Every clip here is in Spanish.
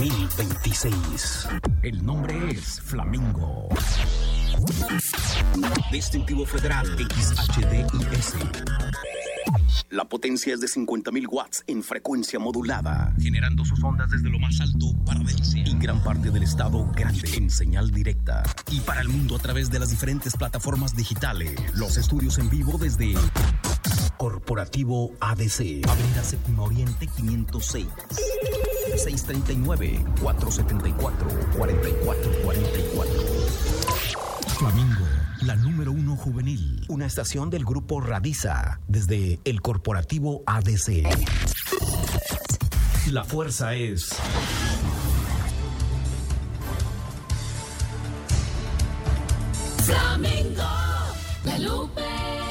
2026. El nombre es Flamingo. Distintivo Federal XHDIS. La potencia es de 50.000 watts en frecuencia modulada, generando sus ondas desde lo más alto para Delcia y gran parte del estado grande en señal directa. Y para el mundo a través de las diferentes plataformas digitales. Los estudios en vivo desde Corporativo ADC, Avenida Séptima Oriente 506, 639-474-4444. Flamingo, la número 1 juvenil. Una estación del grupo Radiza, desde el Corporativo ADC. La fuerza es Flamingo, la Lupe.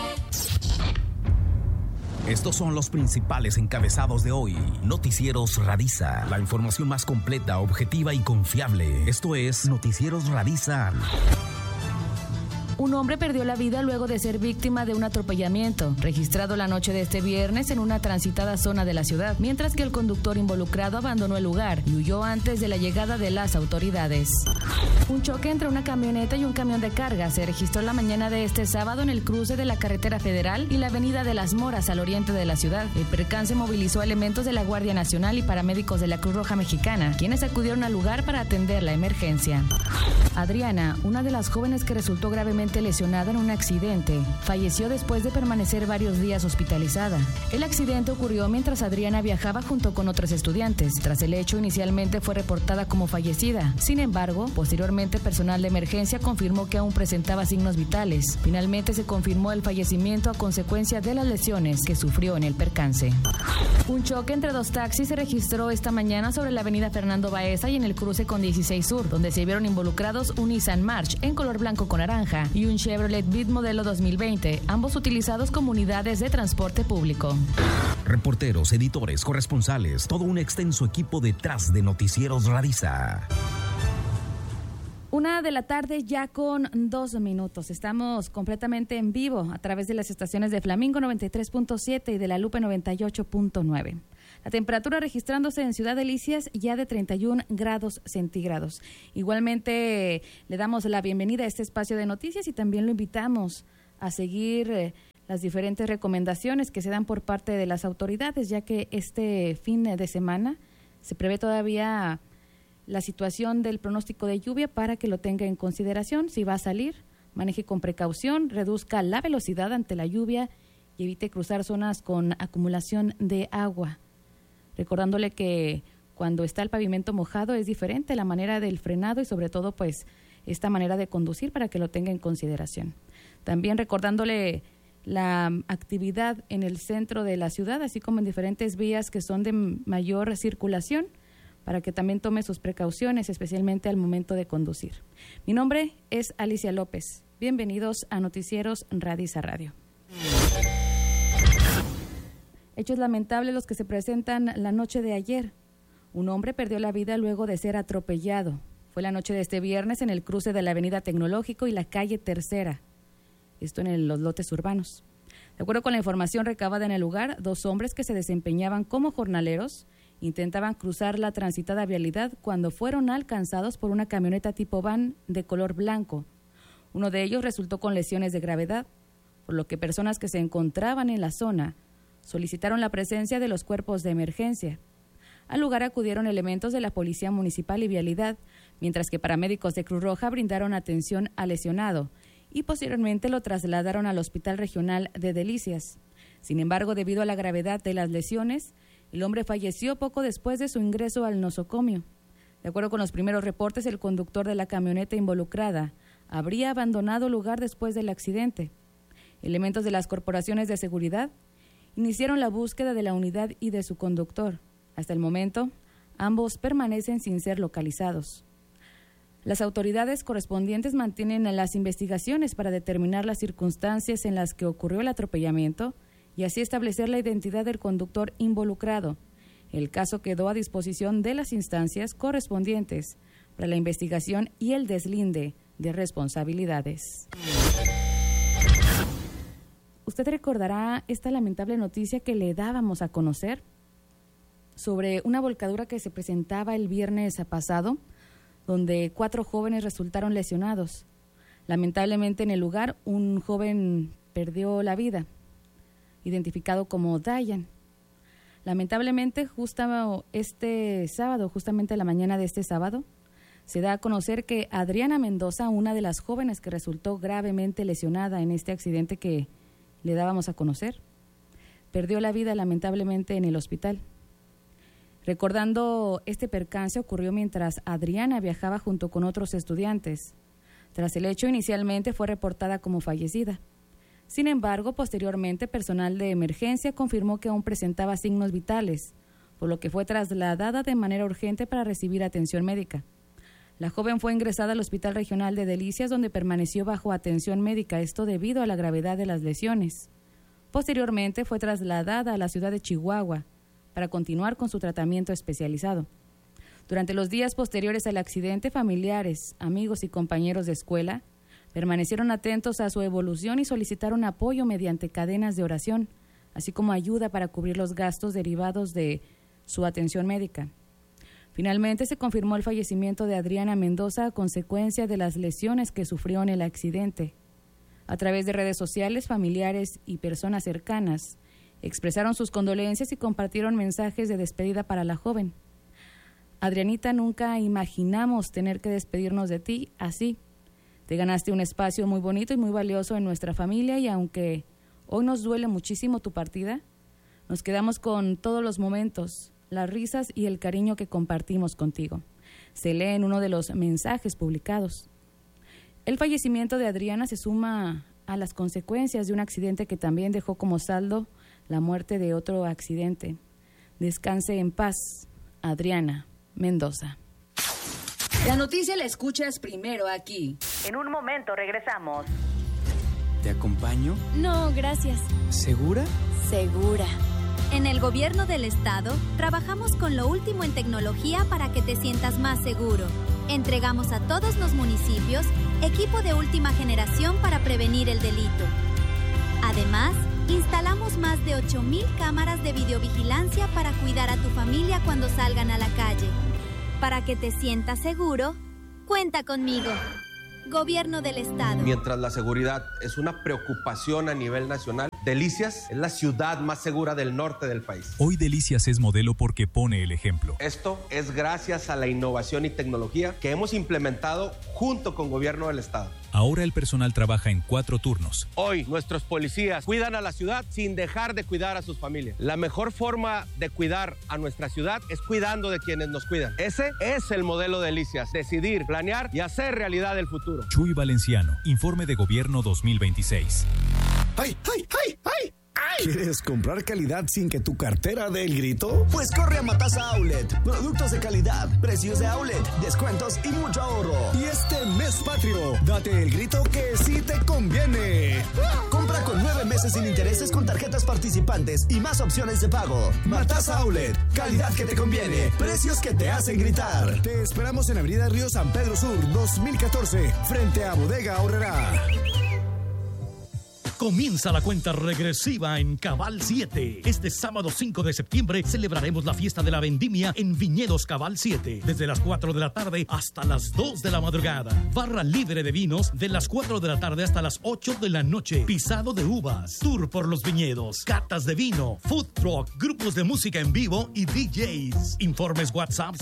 Estos son los principales encabezados de hoy. Noticieros Radiza, la información más completa, objetiva y confiable. Esto es Noticieros Radiza. Un hombre perdió la vida luego de ser víctima de un atropellamiento, registrado la noche de este viernes en una transitada zona de la ciudad, mientras que el conductor involucrado abandonó el lugar y huyó antes de la llegada de las autoridades. Un choque entre una camioneta y un camión de carga se registró la mañana de este sábado en el cruce de la carretera federal y la avenida de las Moras al oriente de la ciudad. El percance movilizó elementos de la Guardia Nacional y paramédicos de la Cruz Roja Mexicana, quienes acudieron al lugar para atender la emergencia. Adriana, una de las jóvenes que resultó gravemente lesionada en un accidente, falleció después de permanecer varios días hospitalizada. El accidente ocurrió mientras Adriana viajaba junto con otros estudiantes. Tras el hecho, inicialmente fue reportada como fallecida. Sin embargo, posteriormente personal de emergencia confirmó que aún presentaba signos vitales. Finalmente se confirmó el fallecimiento a consecuencia de las lesiones que sufrió en el percance. Un choque entre dos taxis se registró esta mañana sobre la avenida Fernando Baeza y en el cruce con 16 Sur, donde se vieron involucrados un Nissan March en color blanco con naranja y un Chevrolet Beat modelo 2020, ambos utilizados como unidades de transporte público. Reporteros, editores, corresponsales, todo un extenso equipo detrás de Noticieros Radiza. 1:00 p.m. ya con 2 minutos. Estamos completamente en vivo a través de las estaciones de Flamingo 93.7 y de La Lupe 98.9. La temperatura registrándose en Ciudad Delicias ya de 31 grados centígrados. Igualmente le damos la bienvenida a este espacio de noticias y también lo invitamos a seguir las diferentes recomendaciones que se dan por parte de las autoridades, ya que este fin de semana se prevé todavía la situación del pronóstico de lluvia para que lo tenga en consideración. Si va a salir, maneje con precaución, reduzca la velocidad ante la lluvia y evite cruzar zonas con acumulación de agua. Recordándole que cuando está el pavimento mojado es diferente la manera del frenado y sobre todo pues esta manera de conducir para que lo tenga en consideración. También recordándole la actividad en el centro de la ciudad, así como en diferentes vías que son de mayor circulación, para que también tome sus precauciones, especialmente al momento de conducir. Mi nombre es Alicia López. Bienvenidos a Noticieros Radiza Radio. Hechos lamentables los que se presentan la noche de ayer. Un hombre perdió la vida luego de ser atropellado. Fue la noche de este viernes en el cruce de la Avenida Tecnológico y la calle Tercera. Esto en los lotes urbanos. De acuerdo con la información recabada en el lugar, 2 hombres que se desempeñaban como jornaleros intentaban cruzar la transitada vialidad cuando fueron alcanzados por una camioneta tipo van de color blanco. Uno de ellos resultó con lesiones de gravedad, por lo que personas que se encontraban en la zona solicitaron la presencia de los cuerpos de emergencia. Al lugar acudieron elementos de la Policía Municipal y Vialidad, mientras que paramédicos de Cruz Roja brindaron atención al lesionado y posteriormente lo trasladaron al Hospital Regional de Delicias. Sin embargo, debido a la gravedad de las lesiones, el hombre falleció poco después de su ingreso al nosocomio. De acuerdo con los primeros reportes, el conductor de la camioneta involucrada habría abandonado el lugar después del accidente. Elementos de las corporaciones de seguridad iniciaron la búsqueda de la unidad y de su conductor. Hasta el momento, ambos permanecen sin ser localizados. Las autoridades correspondientes mantienen las investigaciones para determinar las circunstancias en las que ocurrió el atropellamiento y así establecer la identidad del conductor involucrado. El caso quedó a disposición de las instancias correspondientes para la investigación y el deslinde de responsabilidades. Usted recordará esta lamentable noticia que le dábamos a conocer. sobre una volcadura que se presentaba el viernes pasado, donde 4 jóvenes resultaron lesionados. Lamentablemente en el lugar un joven perdió la vida, identificado como Dayan. Lamentablemente justamente la mañana de este sábado, se da a conocer que Adriana Mendoza, una de las jóvenes que resultó gravemente lesionada en este accidente que le dábamos a conocer, perdió la vida lamentablemente en el hospital. Recordando este percance, ocurrió mientras Adriana viajaba junto con otros estudiantes. Tras el hecho, inicialmente fue reportada como fallecida. Sin embargo, posteriormente, personal de emergencia confirmó que aún presentaba signos vitales, por lo que fue trasladada de manera urgente para recibir atención médica. La joven fue ingresada al Hospital Regional de Delicias, donde permaneció bajo atención médica, esto debido a la gravedad de las lesiones. Posteriormente, fue trasladada a la ciudad de Chihuahua para continuar con su tratamiento especializado. Durante los días posteriores al accidente, familiares, amigos y compañeros de escuela permanecieron atentos a su evolución y solicitaron apoyo mediante cadenas de oración, así como ayuda para cubrir los gastos derivados de su atención médica. Finalmente se confirmó el fallecimiento de Adriana Mendoza a consecuencia de las lesiones que sufrió en el accidente. A través de redes sociales, familiares y personas cercanas expresaron sus condolencias y compartieron mensajes de despedida para la joven. Adrianita, nunca imaginamos tener que despedirnos de ti así. Te ganaste un espacio muy bonito y muy valioso en nuestra familia, y aunque hoy nos duele muchísimo tu partida, nos quedamos con todos los momentos, las risas y el cariño que compartimos contigo. Se lee en uno de los mensajes publicados. El fallecimiento de Adriana se suma a las consecuencias de un accidente que también dejó como saldo la muerte de otro accidente. Descanse en paz, Adriana Mendoza. La noticia la escuchas primero aquí. En un momento regresamos. ¿Te acompaño? No, gracias. ¿Segura? Segura. En el Gobierno del Estado trabajamos con lo último en tecnología para que te sientas más seguro. Entregamos a todos los municipios equipo de última generación para prevenir el delito. Además, instalamos más de 8,000 cámaras de videovigilancia para cuidar a tu familia cuando salgan a la calle. Para que te sientas seguro, cuenta conmigo. Gobierno del Estado. Mientras la seguridad es una preocupación a nivel nacional, Delicias es la ciudad más segura del norte del país. Hoy Delicias es modelo porque pone el ejemplo. Esto es gracias a la innovación y tecnología que hemos implementado junto con Gobierno del Estado. Ahora el personal trabaja en 4 turnos. Hoy nuestros policías cuidan a la ciudad sin dejar de cuidar a sus familias. La mejor forma de cuidar a nuestra ciudad es cuidando de quienes nos cuidan. Ese es el modelo de Delicias. Decidir, planear y hacer realidad el futuro. Chuy Valenciano, Informe de Gobierno 2026. ¡Ay, ay, ay, ay! ¿Quieres comprar calidad sin que tu cartera dé el grito? Pues corre a Matasa Outlet. Productos de calidad, precios de outlet, descuentos y mucho ahorro. Y este mes patrio, date el grito que sí te conviene. Compra con 9 meses sin intereses con tarjetas participantes y más opciones de pago. Matasa Outlet, calidad que te conviene, precios que te hacen gritar. Te esperamos en Avenida Río San Pedro Sur, 2014, frente a Bodega Aurrerá. Comienza la cuenta regresiva en Cabal 7. Este sábado 5 de septiembre celebraremos la fiesta de la vendimia en Viñedos Cabal 7. Desde las 4 de la tarde hasta las 2 de la madrugada. Barra libre de vinos de las 4 de la tarde hasta las 8 de la noche. Pisado de uvas. Tour por los viñedos. Catas de vino. Food truck. Grupos de música en vivo y DJs. Informes WhatsApp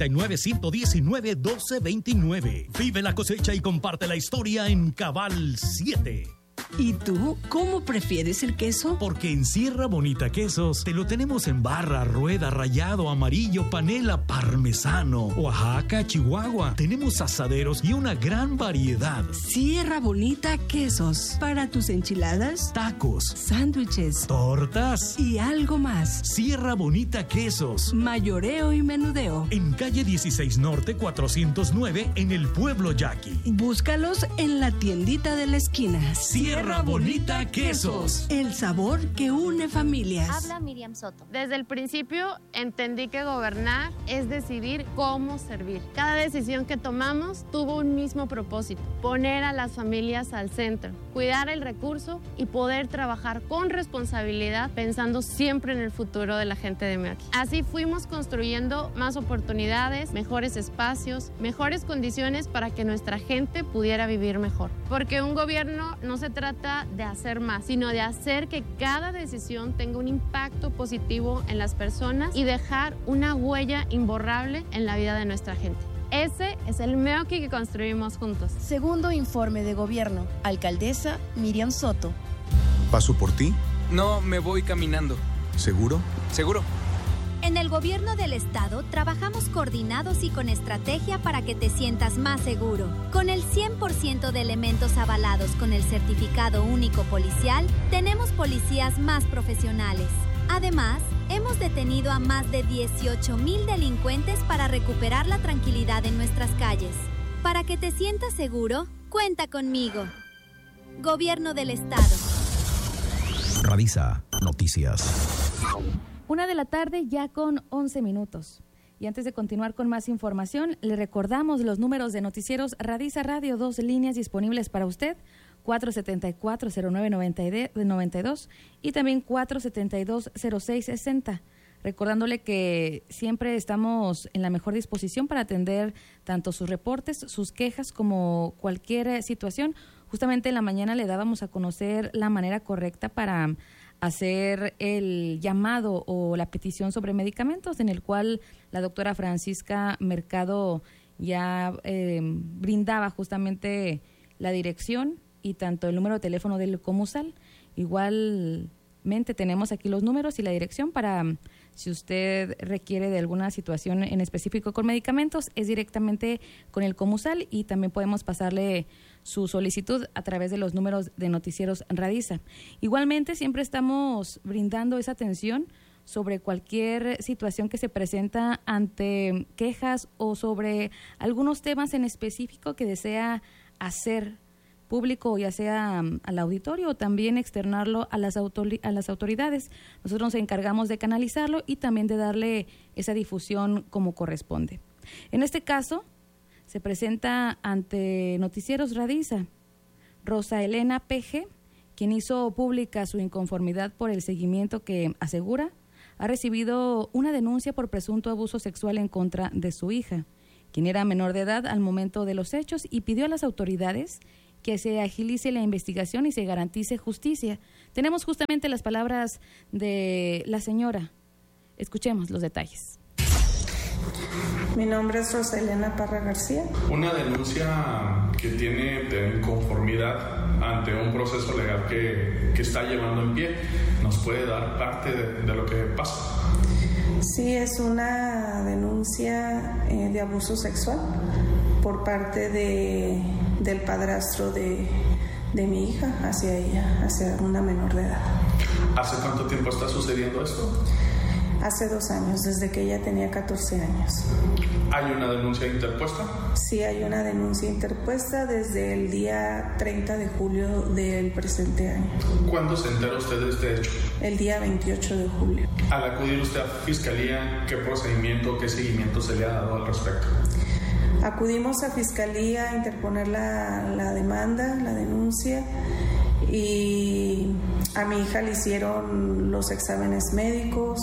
639-119-1229. Vive la cosecha y comparte la historia en Cabal 7. ¿Y tú cómo prefieres el queso? Porque en Sierra Bonita Quesos te lo tenemos en barra, rueda, rallado, amarillo, panela, parmesano, Oaxaca, Chihuahua. Tenemos asaderos y una gran variedad. Sierra Bonita Quesos. Para tus enchiladas, tacos, sándwiches, tortas y algo más. Sierra Bonita Quesos. Mayoreo y menudeo. En calle 16 Norte 409 en el Pueblo Yaqui. Búscalos en la tiendita de la esquina. Sierra Tierra Bonita Quesos. El sabor que une familias. Habla Miriam Soto. Desde el principio entendí que gobernar es decidir cómo servir. Cada decisión que tomamos tuvo un mismo propósito: poner a las familias al centro, cuidar el recurso y poder trabajar con responsabilidad, pensando siempre en el futuro de la gente de Meoqui. Así fuimos construyendo más oportunidades, mejores espacios, mejores condiciones para que nuestra gente pudiera vivir mejor. Porque un gobierno no se trata de hacer más, sino de hacer que cada decisión tenga un impacto positivo en las personas y dejar una huella imborrable en la vida de nuestra gente. Ese es el Meoqui que construimos juntos. Segundo informe de gobierno. Alcaldesa Miriam Soto. ¿Paso por ti? No, me voy caminando. ¿Seguro? Seguro. En el gobierno del estado trabajamos coordinados y con estrategia para que te sientas más seguro. Con el 100% de elementos avalados con el certificado único policial, tenemos policías más profesionales. Además, hemos detenido a más de 18,000 delincuentes para recuperar la tranquilidad en nuestras calles. Para que te sientas seguro, cuenta conmigo. Gobierno del estado. Radisa Noticias. 1:00 p.m. ya con 11 minutos. Y antes de continuar con más información, le recordamos los números de noticieros Radisa Radio, 2 líneas disponibles para usted: 474-0992 y también 472-0660. Recordándole que siempre estamos en la mejor disposición para atender tanto sus reportes, sus quejas, como cualquier situación. Justamente en la mañana le dábamos a conocer la manera correcta para hacer el llamado o la petición sobre medicamentos, en el cual la doctora Francisca Mercado ya brindaba justamente la dirección y tanto el número de teléfono del Comusal. Igualmente tenemos aquí los números y la dirección para, si usted requiere de alguna situación en específico con medicamentos, es directamente con el Comusal, y también podemos pasarle su solicitud a través de los números de noticieros Radisa. Igualmente siempre estamos brindando esa atención sobre cualquier situación que se presenta ante quejas o sobre algunos temas en específico que desea hacer público, ya sea al auditorio o también externarlo a las autoridades. Nosotros nos encargamos de canalizarlo y también de darle esa difusión como corresponde. En este caso, se presenta ante Noticieros Radisa Rosa Elena PG, quien hizo pública su inconformidad por el seguimiento que asegura ha recibido una denuncia por presunto abuso sexual en contra de su hija, quien era menor de edad al momento de los hechos, y pidió a las autoridades que se agilice la investigación y se garantice justicia. Tenemos justamente las palabras de la señora. Escuchemos los detalles. Mi nombre es Rosa Elena Parra García. Una denuncia que tiene de inconformidad ante un proceso legal que está llevando en pie. ¿Nos puede dar parte de lo que pasa? Sí, es una denuncia de abuso sexual por parte del padrastro de mi hija hacia ella, hacia una menor de edad. ¿Hace cuánto tiempo está sucediendo esto? Hace 2 años, desde que ella tenía 14 años. ¿Hay una denuncia interpuesta? Sí, hay una denuncia interpuesta desde el día 30 de julio del presente año. ¿Cuándo se entera usted de este hecho? El día 28 de julio. Al acudir usted a Fiscalía, ¿qué procedimiento, qué seguimiento se le ha dado al respecto? Acudimos a Fiscalía a interponer la demanda, la denuncia, y a mi hija le hicieron los exámenes médicos,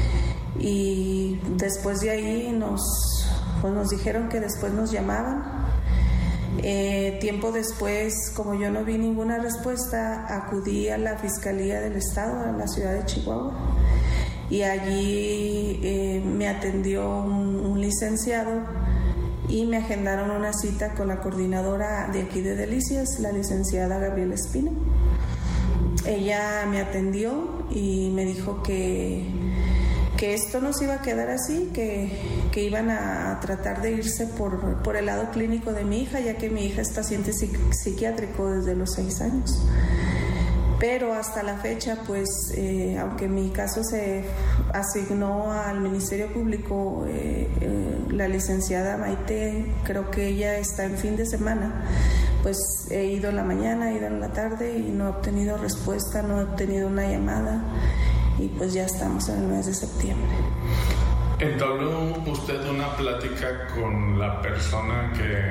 y después de ahí nos dijeron que después nos llamaban. Tiempo después, como yo no vi ninguna respuesta, acudí a la Fiscalía del Estado, a la ciudad de Chihuahua, y allí me atendió un licenciado y me agendaron una cita con la coordinadora de aquí de Delicias, la licenciada Gabriela Espina. Ella me atendió y me dijo que esto no se iba a quedar así, que iban a tratar de irse por el lado clínico de mi hija, ya que mi hija es paciente psiquiátrico desde los 6 años. Pero hasta la fecha, pues, aunque mi caso se asignó al Ministerio Público, la licenciada Maite, creo que ella está en fin de semana, pues he ido en la mañana, he ido en la tarde y no he obtenido respuesta, no he obtenido una llamada y pues ya estamos en el mes de septiembre. ¿Entabló usted una plática con la persona que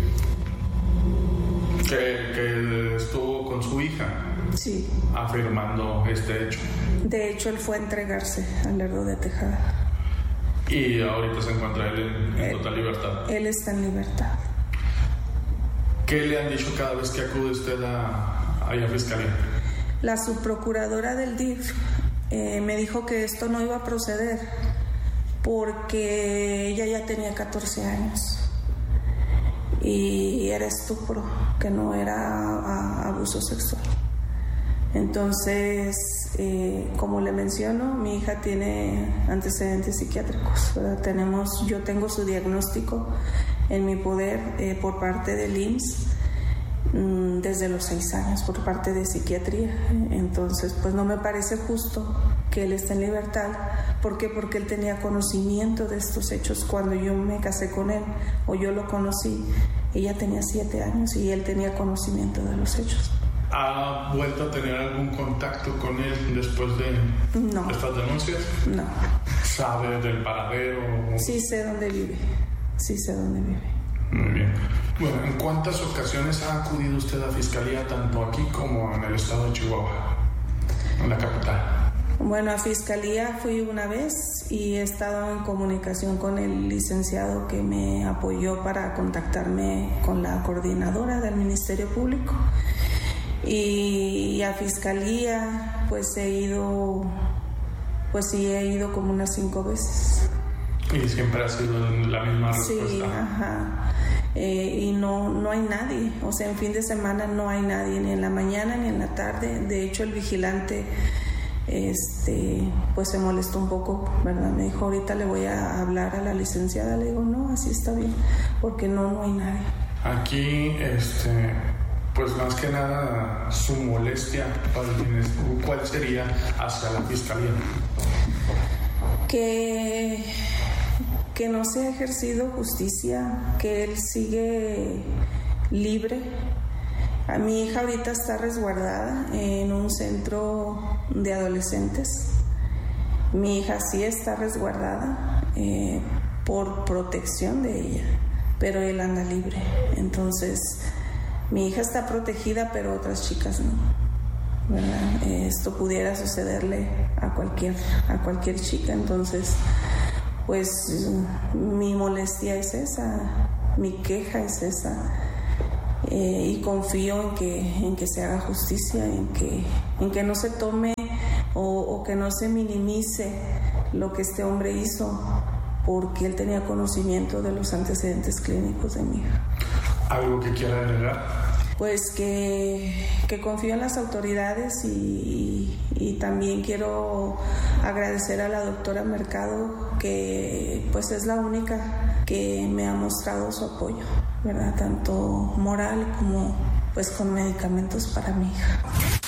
estuvo con su hija? Sí. Afirmando este hecho. De hecho, él fue a entregarse al Lerdo de Tejada. ¿Y ahorita se encuentra él en total libertad? Él está en libertad. ¿Qué le han dicho cada vez que acude usted a la fiscalía? La subprocuradora del DIF me dijo que esto no iba a proceder porque ella ya tenía 14 años y era estupro, que no era abuso sexual. Entonces, como le menciono, mi hija tiene antecedentes psiquiátricos, ¿verdad? Yo tengo su diagnóstico en mi poder por parte del IMSS desde los 6 años, por parte de psiquiatría. Entonces, pues no me parece justo que él esté en libertad. ¿Por qué? Porque él tenía conocimiento de estos hechos cuando yo me casé con él, o yo lo conocí. Ella tenía 7 años y él tenía conocimiento de los hechos. ¿Ha vuelto a tener algún contacto con él después de estas denuncias? No. ¿Sabe del paradero? Sí sé dónde vive. Muy bien. Bueno, ¿en cuántas ocasiones ha acudido usted a fiscalía, tanto aquí como en el estado de Chihuahua, en la capital? Bueno, a fiscalía fui una vez y he estado en comunicación con el licenciado que me apoyó para contactarme con la coordinadora del Ministerio Público. Y a fiscalía pues he ido como unas 5 veces. ¿Y siempre ha sido la misma respuesta? Sí, ajá. Y no hay nadie, o sea, en fin de semana no hay nadie, ni en la mañana ni en la tarde. De hecho, el vigilante pues se molestó un poco, ¿verdad? Me dijo, ahorita le voy a hablar a la licenciada. Le digo, no, así está bien, porque no hay nadie. Aquí, pues más que nada, su molestia, ¿cuál sería hacia la fiscalía? Que no se ha ejercido justicia, que él sigue libre. A mi hija ahorita está resguardada en un centro de adolescentes. Mi hija sí está resguardada por protección de ella, pero él anda libre. Entonces, mi hija está protegida, pero otras chicas no, ¿verdad? Esto pudiera sucederle a cualquier chica. Entonces, pues mi molestia es esa, mi queja es esa, y confío en que se haga justicia, en que no se tome o que no se minimice lo que este hombre hizo, porque él tenía conocimiento de los antecedentes clínicos de mi hija. ¿Algo que quiera agregar? Pues que confío en las autoridades y también quiero agradecer a la doctora Mercado, que pues es la única que me ha mostrado su apoyo, ¿verdad? Tanto moral como pues con medicamentos para mi hija.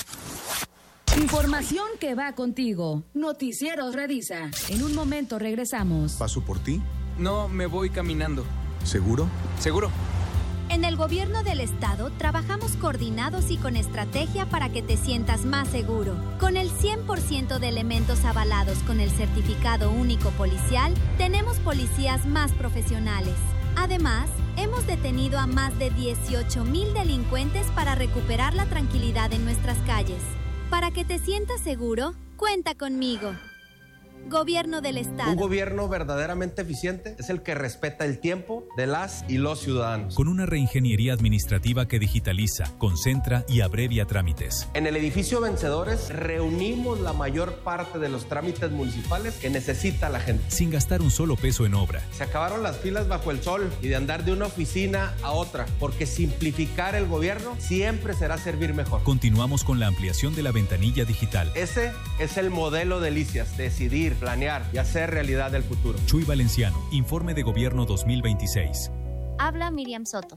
Información que va contigo. Noticieros Revisa. En un momento regresamos. ¿Paso por ti? No, me voy caminando. ¿Seguro? Seguro. En el gobierno del estado trabajamos coordinados y con estrategia para que te sientas más seguro. Con el 100% de elementos avalados con el certificado único policial, tenemos policías más profesionales. Además, hemos detenido a más de 18,000 delincuentes para recuperar la tranquilidad en nuestras calles. Para que te sientas seguro, cuenta conmigo. Gobierno del Estado. Un gobierno verdaderamente eficiente es el que respeta el tiempo de las y los ciudadanos. Con una reingeniería administrativa que digitaliza, concentra y abrevia trámites. En el edificio Vencedores reunimos la mayor parte de los trámites municipales que necesita la gente. Sin gastar un solo peso en obra. Se acabaron las filas bajo el sol y de andar de una oficina a otra, porque simplificar el gobierno siempre será servir mejor. Continuamos con la ampliación de la ventanilla digital. Ese es el modelo de Licias: decidir, planear y hacer realidad el futuro. Chuy Valenciano, Informe de Gobierno 2026. Habla Miriam Soto.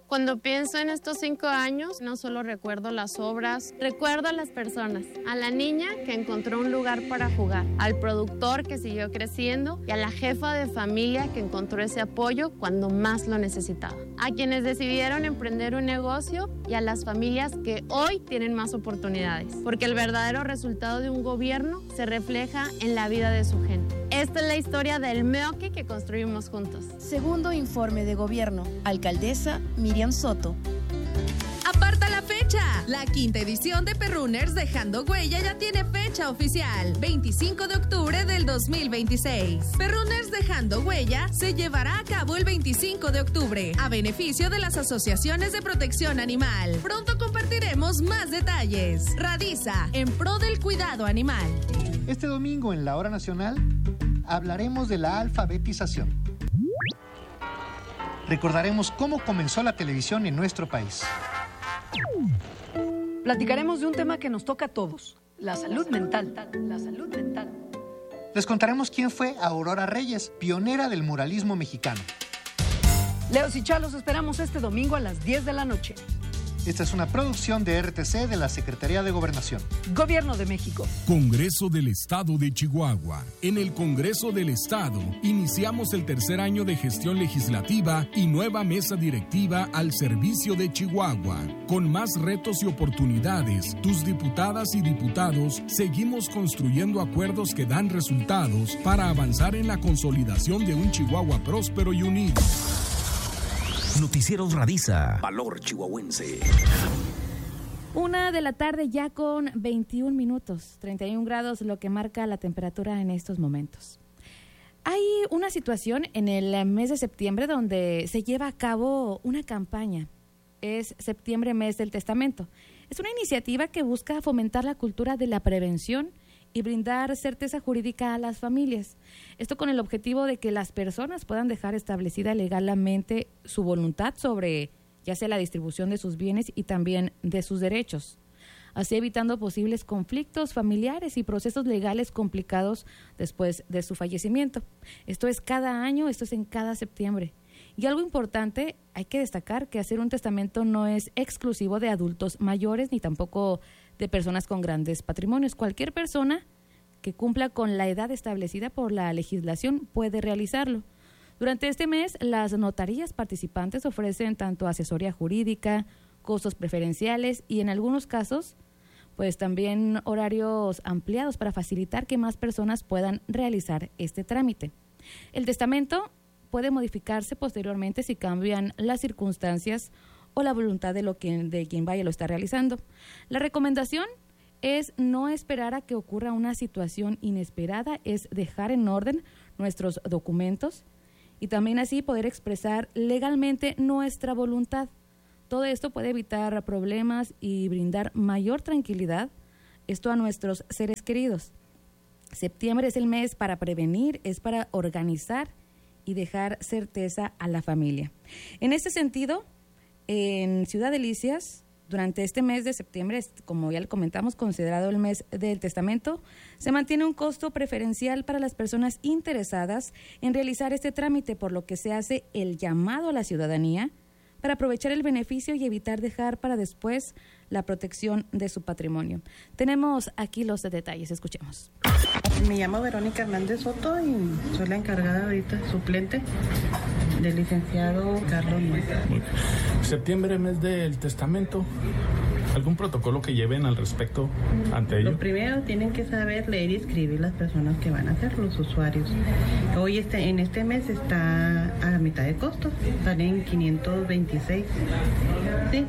Cuando pienso en estos 5 años, no solo recuerdo las obras, recuerdo a las personas, a la niña que encontró un lugar para jugar, al productor que siguió creciendo y a la jefa de familia que encontró ese apoyo cuando más lo necesitaba, a quienes decidieron emprender un negocio y a las familias que hoy tienen más oportunidades, porque el verdadero resultado de un gobierno se refleja en la vida de su gente. Esta es la historia del Meoqui que construimos juntos. Segundo informe de gobierno. Alcaldesa Miriam Soto. ¡Aparta la fecha! La 5ª edición de Perrunners Dejando Huella ya tiene fecha oficial, 25 de octubre del 2026. Perrunners Dejando Huella se llevará a cabo el 25 de octubre, a beneficio de las asociaciones de protección animal. Pronto compartiremos más detalles. Radisa, en pro del cuidado animal. Este domingo en la Hora Nacional hablaremos de la alfabetización. Recordaremos cómo comenzó la televisión en nuestro país. Platicaremos de un tema que nos toca a todos, la salud mental. Les contaremos quién fue Aurora Reyes, pionera del muralismo mexicano. Leos y Chalos esperamos este domingo a las 10 de la noche. Esta es una producción de RTC de la Secretaría de Gobernación. Gobierno de México. Congreso del Estado de Chihuahua. En el Congreso del Estado iniciamos el tercer año de gestión legislativa y nueva mesa directiva al servicio de Chihuahua. Con más retos y oportunidades, tus diputadas y diputados seguimos construyendo acuerdos que dan resultados para avanzar en la consolidación de un Chihuahua próspero y unido. Noticieros Radisa, Valor Chihuahuense. 1 de la tarde ya con 21 minutos, 31 grados lo que marca la temperatura en estos momentos. Hay una situación en el mes de septiembre donde se lleva a cabo una campaña. Es Septiembre, Mes del Testamento. Es una iniciativa que busca fomentar la cultura de la prevención y brindar certeza jurídica a las familias. Esto con el objetivo de que las personas puedan dejar establecida legalmente su voluntad sobre ya sea la distribución de sus bienes y también de sus derechos, así evitando posibles conflictos familiares y procesos legales complicados después de su fallecimiento. Esto es cada año, esto es en cada septiembre. Y algo importante, hay que destacar que hacer un testamento no es exclusivo de adultos mayores ni tampoco de personas con grandes patrimonios. Cualquier persona que cumpla con la edad establecida por la legislación puede realizarlo. Durante este mes, las notarías participantes ofrecen tanto asesoría jurídica, costos preferenciales y en algunos casos, pues también horarios ampliados para facilitar que más personas puedan realizar este trámite. El testamento puede modificarse posteriormente si cambian las circunstancias o la voluntad de quien vaya lo está realizando. La recomendación es no esperar a que ocurra una situación inesperada, es dejar en orden nuestros documentos y también así poder expresar legalmente nuestra voluntad. Todo esto puede evitar problemas y brindar mayor tranquilidad, esto a nuestros seres queridos. Septiembre es el mes para prevenir, es para organizar y dejar certeza a la familia. En este sentido, en Ciudad Delicias, durante este mes de septiembre, como ya le comentamos, considerado el mes del testamento, se mantiene un costo preferencial para las personas interesadas en realizar este trámite, por lo que se hace el llamado a la ciudadanía para aprovechar el beneficio y evitar dejar para después la protección de su patrimonio. Tenemos aquí los detalles, escuchemos. Me llamo Verónica Hernández Soto y soy la encargada ahorita, suplente del licenciado Carlos Mata. Septiembre, mes del testamento. ¿Algún protocolo que lleven al respecto ante ello? Lo primero, tienen que saber leer y escribir las personas que van a hacer, los usuarios. Hoy en este mes está a la mitad de costo, salen 526. Sí.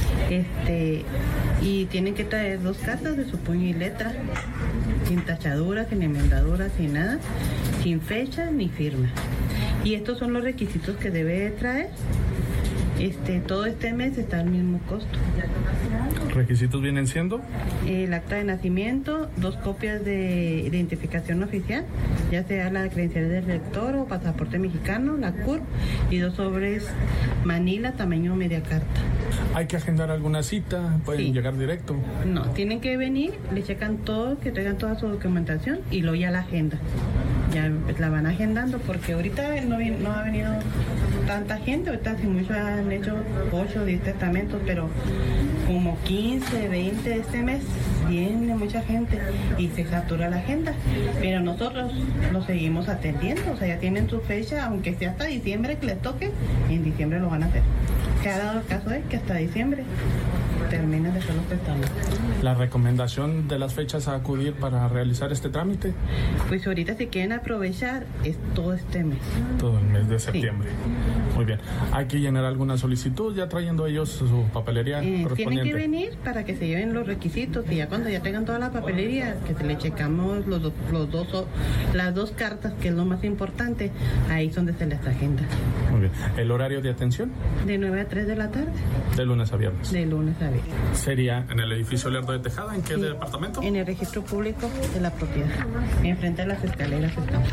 Y tienen que traer 2 cartas de su puño y letra, sin tachaduras, sin enmendaduras, sin nada, sin fecha ni firma. Y estos son los requisitos que debe traer. Todo este mes está al mismo costo. ¿Requisitos vienen siendo? El acta de nacimiento, 2 copias de identificación oficial, ya sea la credencial del rector o pasaporte mexicano, la CURP, y 2 sobres Manila, tamaño media carta. ¿Hay que agendar alguna cita? ¿Pueden llegar directo? No, tienen que venir, le checan todo, que traigan toda su documentación y luego ya la agenda. Ya la van agendando porque ahorita no ha venido tanta gente, ahorita si muchos han hecho 8 o 10 testamentos, pero como 15, 20 este mes, viene mucha gente y se satura la agenda, pero nosotros lo seguimos atendiendo, o sea, ya tienen su fecha, aunque sea hasta diciembre que les toque, en diciembre lo van a hacer. Se ha dado el caso de que hasta diciembre terminan de hacer los testamentos. ¿La recomendación de las fechas a acudir para realizar este trámite? Pues ahorita si quieren aprovechar es todo este mes. Todo el mes de septiembre. Sí. Muy bien. ¿Hay que llenar alguna solicitud ya trayendo ellos su papelería correspondiente? Tienen que venir para que se lleven los requisitos y ya cuando ya tengan toda la papelería, que se le checamos las dos cartas, que es lo más importante, ahí es donde se les agenda. Muy bien. ¿El horario de atención? De 9 a 3 de la tarde. De lunes a viernes. De lunes a viernes. ¿Sería en el edificio Lerdo de Tejada? ¿En qué departamento? En el registro público de la propiedad. Enfrente de las escaleras estamos.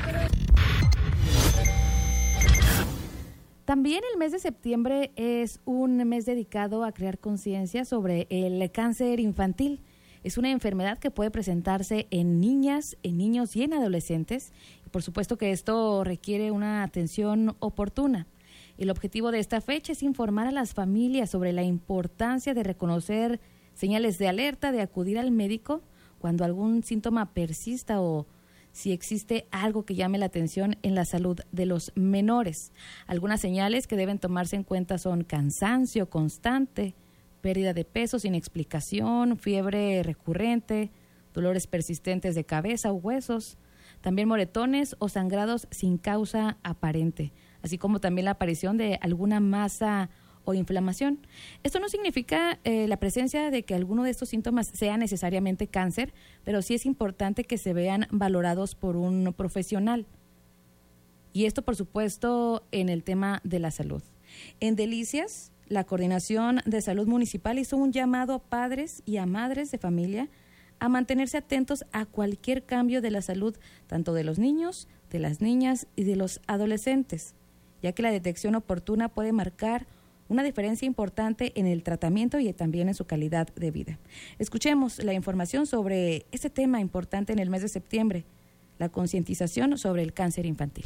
También el mes de septiembre es un mes dedicado a crear conciencia sobre el cáncer infantil. Es una enfermedad que puede presentarse en niñas, en niños y en adolescentes. Y por supuesto que esto requiere una atención oportuna. El objetivo de esta fecha es informar a las familias sobre la importancia de reconocer señales de alerta, de acudir al médico cuando algún síntoma persista o si existe algo que llame la atención en la salud de los menores. Algunas señales que deben tomarse en cuenta son cansancio constante, pérdida de peso sin explicación, fiebre recurrente, dolores persistentes de cabeza o huesos, también moretones o sangrados sin causa aparente, así como también la aparición de alguna masa o inflamación. Esto no significa la presencia de que alguno de estos síntomas sea necesariamente cáncer, pero sí es importante que se vean valorados por un profesional. Y esto, por supuesto, en el tema de la salud. En Delicias, la Coordinación de Salud Municipal hizo un llamado a padres y a madres de familia a mantenerse atentos a cualquier cambio de la salud, tanto de los niños, de las niñas y de los adolescentes, ya que la detección oportuna puede marcar una diferencia importante en el tratamiento y también en su calidad de vida. Escuchemos la información sobre este tema importante en el mes de septiembre, la concientización sobre el cáncer infantil.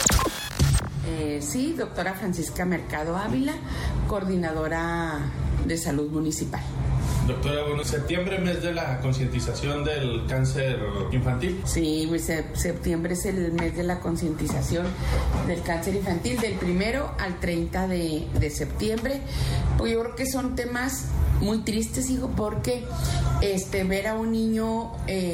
Sí, doctora Francisca Mercado Ávila, coordinadora de salud municipal. Doctora, bueno, septiembre, mes de la concientización del cáncer infantil. Sí, pues septiembre es el mes de la concientización del cáncer infantil, del 1 al 30 de septiembre. Pues yo creo que son temas muy tristes, hijo, porque ver a un niño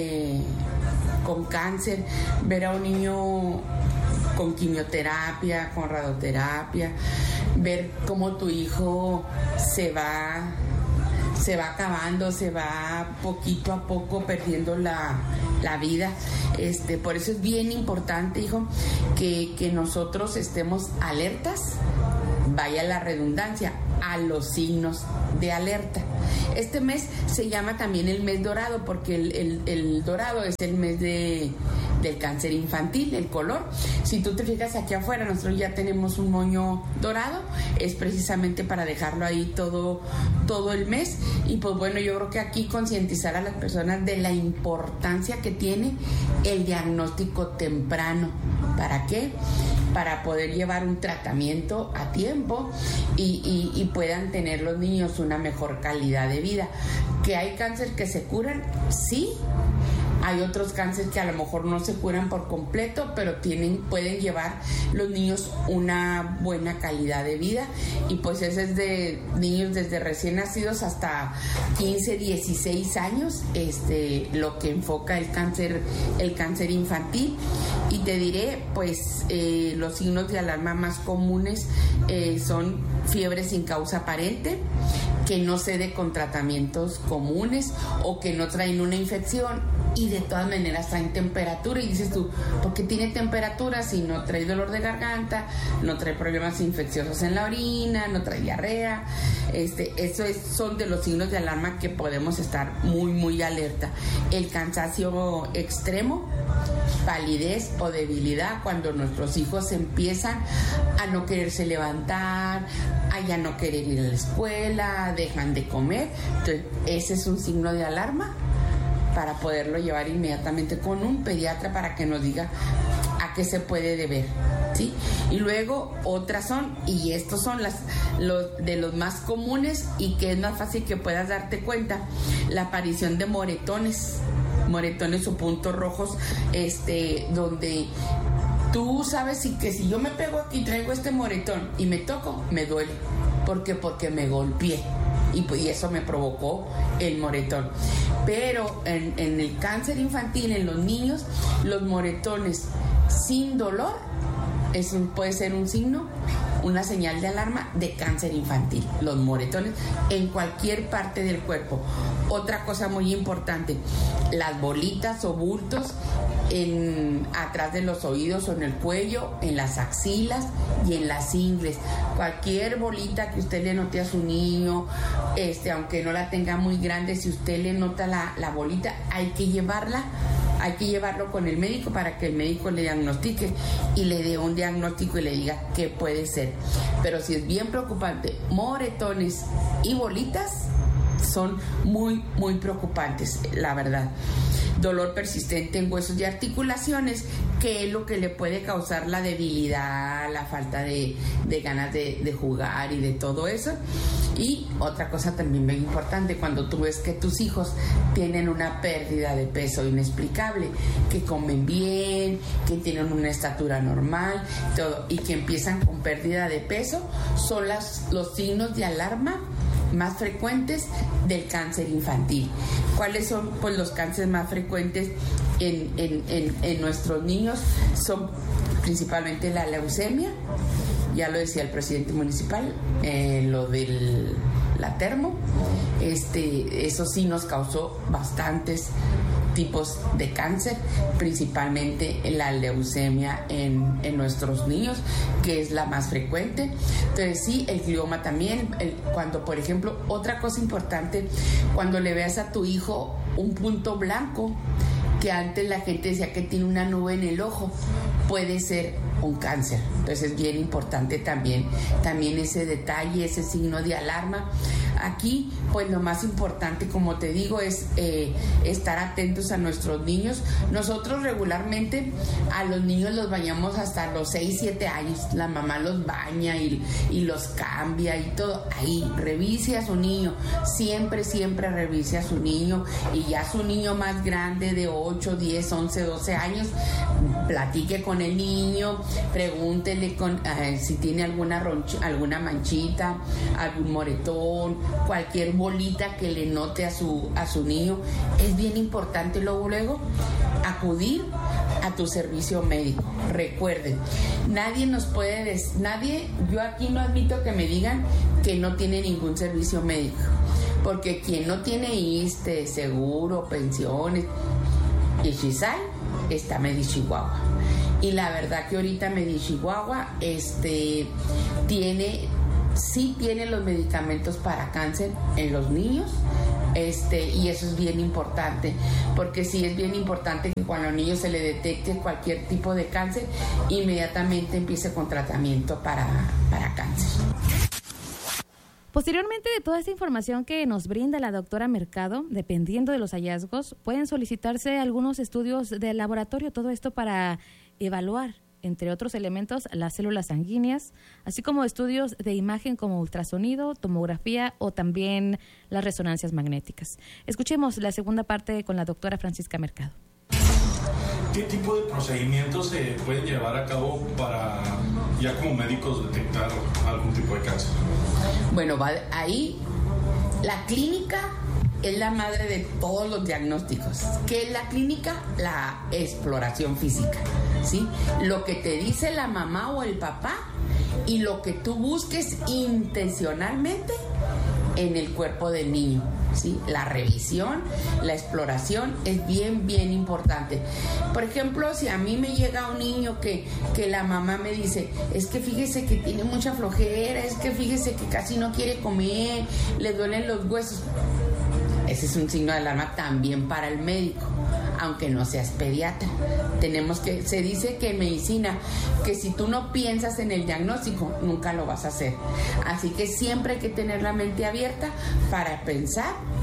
con cáncer, ver a un niño con quimioterapia, con radioterapia, ver cómo tu hijo se va acabando, se va poquito a poco perdiendo la vida. Por eso es bien importante, hijo, que nosotros estemos alertas, vaya la redundancia, a los signos de alerta. Este mes se llama también el mes dorado porque el dorado es el mes del cáncer infantil, el color. Si tú te fijas aquí afuera, nosotros ya tenemos un moño dorado, es precisamente para dejarlo ahí todo el mes. Y pues bueno, yo creo que aquí concientizar a las personas de la importancia que tiene el diagnóstico temprano. ¿Para qué? Para poder llevar un tratamiento a tiempo y puedan tener los niños una mejor calidad de vida. ¿Que hay cáncer que se curan? Sí. Hay otros cánceres que a lo mejor no se curan por completo, pero pueden llevar los niños una buena calidad de vida. Y pues ese es de niños desde recién nacidos hasta 15, 16 años, lo que enfoca el cáncer infantil. Y te diré, pues los signos de alarma más comunes son fiebre sin causa aparente, que no cede con tratamientos comunes o que no traen una infección y de todas maneras traen temperatura. Y dices tú, ¿por qué tiene temperatura si no trae dolor de garganta, no trae problemas infecciosos en la orina, no trae diarrea? Son de los signos de alarma que podemos estar muy, muy alerta. El cansancio extremo, palidez o debilidad, cuando nuestros hijos empiezan a no quererse levantar, a ya no querer ir a la escuela, dejan de comer. Entonces, ese es un signo de alarma para poderlo llevar inmediatamente con un pediatra para que nos diga a qué se puede deber. ¿sí? Y luego otras son, y estos son los más comunes y que es más fácil que puedas darte cuenta, la aparición de moretones o puntos rojos, donde tú sabes que si yo me pego aquí, traigo este moretón y me toco, me duele. ¿Por qué? Porque me golpeé y eso me provocó el moretón. Pero en el cáncer infantil, en los niños, los moretones sin dolor puede ser un signo, una señal de alarma de cáncer infantil. Los moretones en cualquier parte del cuerpo. Otra cosa muy importante, las bolitas o bultos atrás de los oídos o en el cuello, en las axilas y en las ingles. Cualquier bolita que usted le note a su niño, aunque no la tenga muy grande, si usted le nota la bolita, hay que llevarlo con el médico para que el médico le diagnostique y le dé un diagnóstico y le diga qué puede ser. Pero si es bien preocupante, moretones y bolitas son muy, muy preocupantes, la verdad. Dolor persistente en huesos y articulaciones, que es lo que le puede causar la debilidad, la falta de ganas de jugar y de todo eso. Y otra cosa también muy importante, cuando tú ves que tus hijos tienen una pérdida de peso inexplicable, que comen bien, que tienen una estatura normal, todo, y que empiezan con pérdida de peso, son los signos de alarma más frecuentes del cáncer infantil. ¿Cuáles son pues los cánceres más frecuentes en nuestros niños? Son principalmente la leucemia, ya lo decía el presidente municipal, lo de la termo, eso sí nos causó bastantes tipos de cáncer, principalmente la leucemia en nuestros niños, que es la más frecuente. Entonces sí, el glioma también, cuando por ejemplo, otra cosa importante, cuando le veas a tu hijo un punto blanco, que antes la gente decía que tiene una nube en el ojo, puede ser un cáncer. Entonces es bien importante también ese detalle, ese signo de alarma. Aquí, pues lo más importante, como te digo, es estar atentos a nuestros niños. Nosotros regularmente a los niños los bañamos hasta los 6, 7 años. La mamá los baña y los cambia y todo. Ahí, revise a su niño. Siempre revise a su niño. Y ya su niño más grande de 8, 10, 11, 12 años, platique con el niño, pregúntele si tiene alguna manchita, algún moretón, cualquier bolita que le note a su niño. Es bien importante luego acudir a tu servicio médico. Recuerden, yo aquí no admito que me digan que no tiene ningún servicio médico, porque quien no tiene ISSSTE, seguro, pensiones y Xisal, está Medichihuahua. Y la verdad que ahorita Medichihuahua tiene los medicamentos para cáncer en los niños, y eso es bien importante, porque sí es bien importante que cuando al niño se le detecte cualquier tipo de cáncer, inmediatamente empiece con tratamiento para cáncer. Posteriormente de toda esta información que nos brinda la doctora Mercado, dependiendo de los hallazgos, pueden solicitarse algunos estudios de laboratorio, todo esto para evaluar, entre otros elementos, las células sanguíneas, así como estudios de imagen como ultrasonido, tomografía o también las resonancias magnéticas. Escuchemos la segunda parte con la doctora Francisca Mercado. ¿Qué tipo de procedimientos se pueden llevar a cabo para, ya como médicos, detectar algún tipo de cáncer? Bueno, ahí la clínica es la madre de todos los diagnósticos. ¿Qué es la clínica? La exploración física, ¿sí? Lo que te dice la mamá o el papá y lo que tú busques intencionalmente en el cuerpo del niño, ¿sí? La revisión, la exploración es bien importante. Por ejemplo, si a mí me llega un niño que la mamá me dice, es que fíjese que tiene mucha flojera, es que fíjese que casi no quiere comer, le duelen los huesos, ese es un signo de alarma también para el médico, aunque no seas pediatra. Se dice que en medicina, que si tú no piensas en el diagnóstico, nunca lo vas a hacer. Así que siempre hay que tener la mente abierta para pensar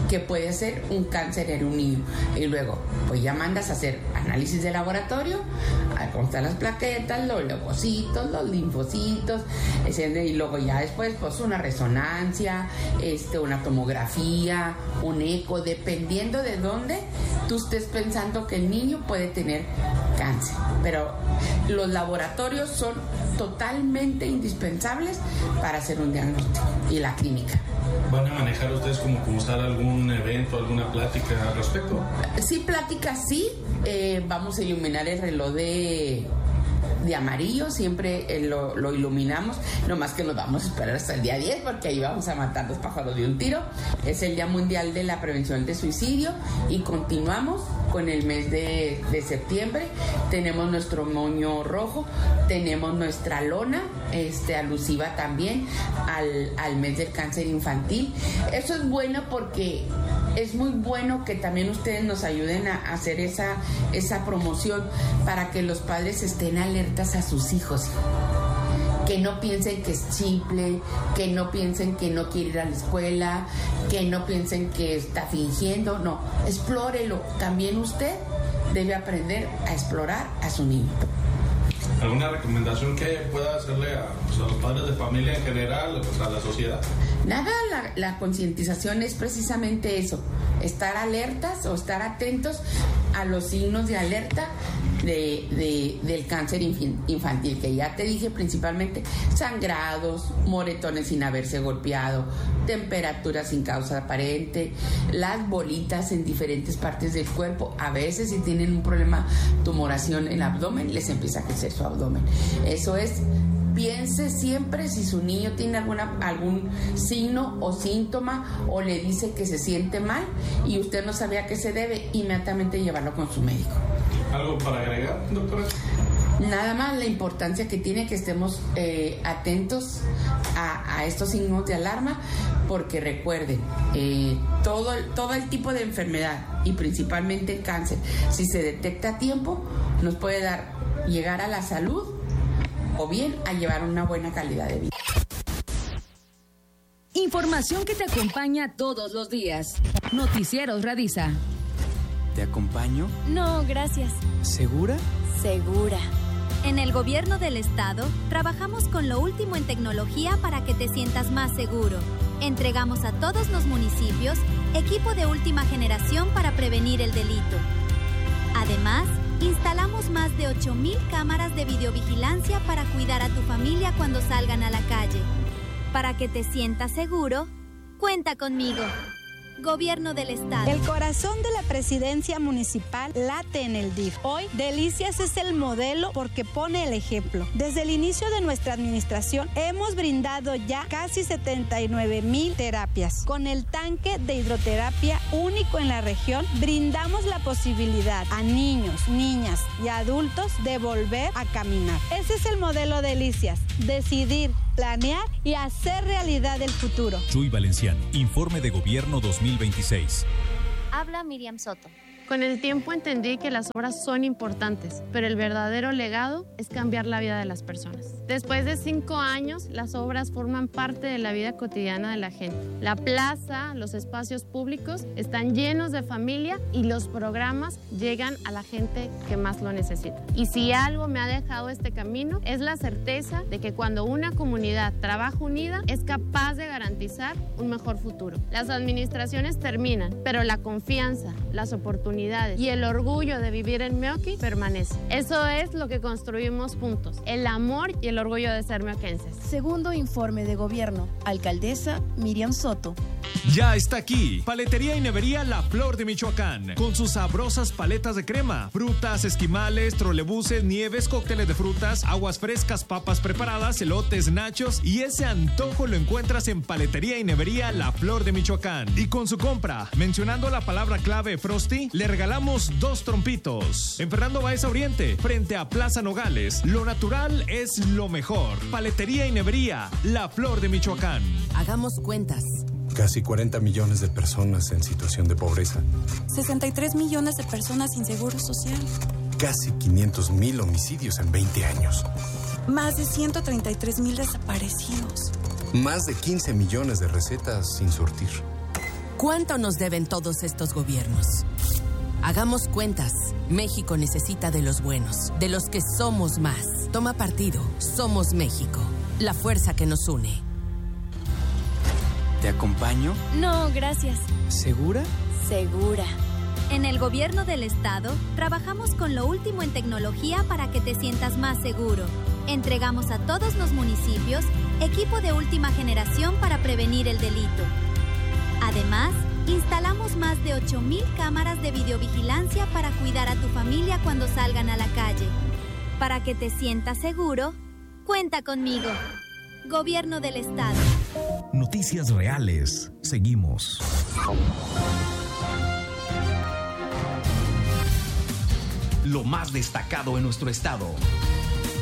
que puede ser un cáncer en un niño. Y luego, pues ya mandas a hacer análisis de laboratorio, a constar las plaquetas, los leucocitos, los linfocitos, y luego ya después, pues una resonancia, una tomografía, un eco, dependiendo de dónde tú estés pensando que el niño puede tener cáncer. Pero los laboratorios son totalmente indispensables para hacer un diagnóstico, y la clínica. ¿Van a manejar ustedes como usar algún evento, alguna plática al respecto? Sí, plática sí. Vamos a iluminar el reloj de amarillo, siempre lo iluminamos, nomás que nos vamos a esperar hasta el día 10 porque ahí vamos a matar dos pájaros de un tiro. Es el Día Mundial de la Prevención de Suicidio y continuamos con el mes de septiembre. Tenemos nuestro moño rojo, tenemos nuestra lona alusiva también al mes del cáncer infantil. Eso es bueno porque es muy bueno que también ustedes nos ayuden a hacer esa promoción para que los padres estén alertas a sus hijos. Que no piensen que es simple, que no piensen que no quiere ir a la escuela, que no piensen que está fingiendo. No, explórelo. También usted debe aprender a explorar a su niño. ¿Alguna recomendación que pueda hacerle a los padres de familia en general, a la sociedad? Nada, la concientización es precisamente eso, estar alertas o estar atentos a los signos de alerta del cáncer infantil, que ya te dije, principalmente sangrados, moretones sin haberse golpeado, temperaturas sin causa aparente, las bolitas en diferentes partes del cuerpo. A veces, si tienen un problema, tumoración en el abdomen, les empieza a crecer su abdomen. Eso es. Piense siempre si su niño tiene algún signo o síntoma o le dice que se siente mal y usted no sabía a qué se debe, inmediatamente llevarlo con su médico. ¿Algo para agregar, doctora? Nada más la importancia que tiene que estemos atentos a estos signos de alarma, porque recuerden, todo el tipo de enfermedad y principalmente el cáncer, si se detecta a tiempo, nos puede llegar a la salud o bien a llevar una buena calidad de vida. Información que te acompaña todos los días. Noticieros Radisa. ¿Te acompaño? No, gracias. ¿Segura? Segura. En el gobierno del estado, trabajamos con lo último en tecnología para que te sientas más seguro. Entregamos a todos los municipios equipo de última generación para prevenir el delito. Además, instalamos más de 8,000 cámaras de videovigilancia para cuidar a tu familia cuando salgan a la calle. Para que te sientas seguro, cuenta conmigo. Gobierno del Estado. El corazón de la presidencia municipal late en el DIF. Hoy, Delicias es el modelo porque pone el ejemplo. Desde el inicio de nuestra administración, hemos brindado ya casi 79,000 terapias. Con el tanque de hidroterapia único en la región, brindamos la posibilidad a niños, niñas y adultos de volver a caminar. Ese es el modelo Delicias. Decidir, planear y hacer realidad el futuro. Chuy Valenciano, Informe de Gobierno 2026. Habla Miriam Soto. Con el tiempo entendí que las obras son importantes, pero el verdadero legado es cambiar la vida de las personas. Después de 5 años, las obras forman parte de la vida cotidiana de la gente. La plaza, los espacios públicos están llenos de familia y los programas llegan a la gente que más lo necesita. Y si algo me ha dejado este camino, es la certeza de que cuando una comunidad trabaja unida, es capaz de garantizar un mejor futuro. Las administraciones terminan, pero la confianza, las oportunidades y el orgullo de vivir en Meoqui permanece. Eso es lo que construimos juntos, el amor y el orgullo de ser meoquenses. Segundo informe de gobierno, alcaldesa Miriam Soto. Ya está aquí, Paletería y Nevería La Flor de Michoacán, con sus sabrosas paletas de crema, frutas, esquimales, trolebuses, nieves, cócteles de frutas, aguas frescas, papas preparadas, elotes, nachos, y ese antojo lo encuentras en Paletería y Nevería La Flor de Michoacán. Y con su compra, mencionando la palabra clave Frosty, le regalamos 2 trompitos. En Fernando Baeza Oriente, frente a Plaza Nogales, lo natural es lo mejor. Paletería y Nevería La Flor de Michoacán. Hagamos cuentas. Casi 40 millones de personas en situación de pobreza. 63 millones de personas sin seguro social. Casi 500,000 homicidios en 20 años. Más de 133,000 desaparecidos. Más de 15 millones de recetas sin surtir. ¿Cuánto nos deben todos estos gobiernos? Hagamos cuentas. México necesita de los buenos, de los que somos más. Toma partido. Somos México. La fuerza que nos une. ¿Te acompaño? No, gracias. ¿Segura? Segura. En el gobierno del estado, trabajamos con lo último en tecnología para que te sientas más seguro. Entregamos a todos los municipios equipo de última generación para prevenir el delito. Además, instalamos más de 8,000 cámaras de videovigilancia para cuidar a tu familia cuando salgan a la calle. Para que te sientas seguro, cuenta conmigo. Gobierno del Estado. Noticias reales. Seguimos. Lo más destacado en nuestro estado.